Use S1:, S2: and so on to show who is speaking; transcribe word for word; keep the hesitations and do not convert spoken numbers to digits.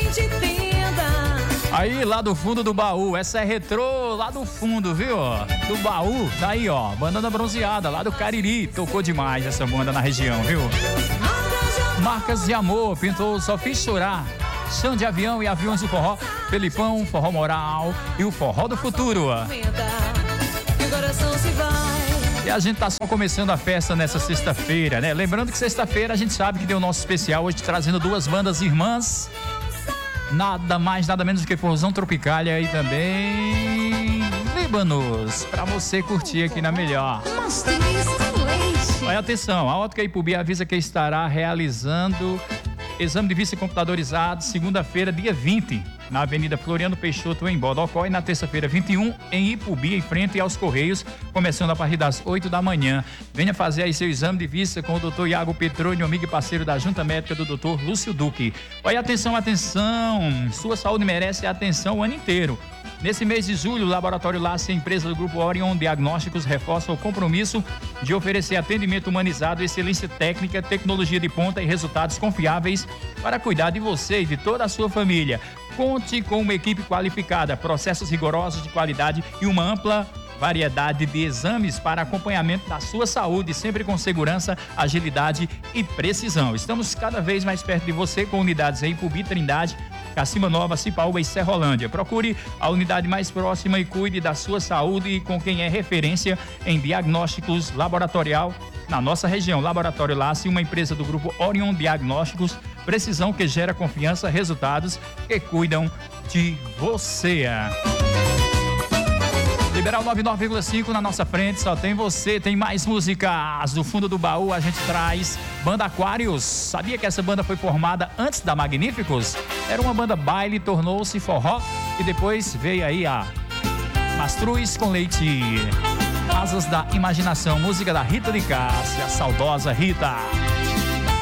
S1: Aí, lá do fundo do baú, essa é retrô, lá do fundo, viu? Do baú, tá aí, ó, Bandana Bronzeada, lá do Cariri. Tocou demais essa banda na região, viu? Marcas de Amor, pintou Só Fiz Chorar. Chão de Avião e Aviões do Forró, Felipão, Forró Moral e o Forró do Futuro. E a gente tá só começando a festa nessa sexta-feira, né? Lembrando que sexta-feira a gente sabe que tem o nosso especial hoje trazendo duas bandas irmãs. Nada mais, nada menos do que Forrozão Tropicália e também Líbanos, pra você curtir aqui na melhor. Olha, atenção, a Ótica Ipubi avisa que estará realizando exame de vista computadorizado segunda-feira, dia vinte, na Avenida Floriano Peixoto, em Bodocó, e na terça-feira, vinte e um, em Ipubi, em frente aos Correios, começando a partir das oito da manhã. Venha fazer aí seu exame de vista com o doutor Iago Petrônio, amigo e parceiro da Junta Médica do doutor Lúcio Duque. Olha, atenção, atenção, sua saúde merece atenção o ano inteiro. Nesse mês de julho, o Laboratório Lace, empresa do Grupo Orion Diagnósticos, reforça o compromisso de oferecer atendimento humanizado, excelência técnica, tecnologia de ponta e resultados confiáveis para cuidar de você e de toda a sua família. Conte com uma equipe qualificada, processos rigorosos de qualidade e uma ampla variedade de exames para acompanhamento da sua saúde, sempre com segurança, agilidade e precisão. Estamos cada vez mais perto de você com unidades em Ipubi, Trindade, Cacima Nova, Cipaúba e Serrolândia. Procure a unidade mais próxima e cuide da sua saúde com quem é referência em diagnósticos laboratorial na nossa região. Laboratório Lace, uma empresa do Grupo Orion Diagnósticos, precisão que gera confiança, resultados que cuidam de você. Liberal noventa e nove vírgula cinco na nossa frente, só tem você, tem mais músicas. Do fundo do baú a gente traz Banda Aquários. Sabia que essa banda foi formada antes da Magníficos? Era uma banda baile, tornou-se forró e depois veio aí a Mastruz com Leite. Asas da Imaginação, música da Rita de Cássia, a saudosa Rita.